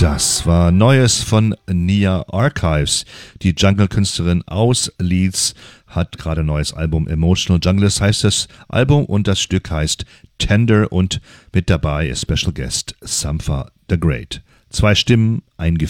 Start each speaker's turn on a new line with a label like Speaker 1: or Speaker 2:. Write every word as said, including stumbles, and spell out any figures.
Speaker 1: Das war Neues von Nia Archives. Die Jungle-Künstlerin aus Leeds hat gerade ein neues Album. Emotional Junglist heißt das Album und das Stück heißt Tender und mit dabei ist Special Guest Sampha the Great. Zwei Stimmen, ein Gefühl.